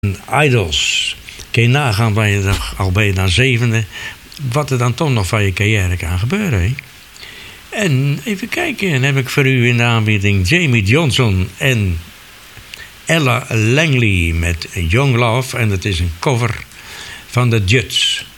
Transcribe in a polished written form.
Idols. Kun je nagaan, al ben je dan 7e, wat er dan toch nog van je carrière kan gebeuren. Hè? En even kijken, dan heb ik voor u in de aanbieding Jamie Johnson en Ella Langley met Young Love. En het is een cover van de Judds.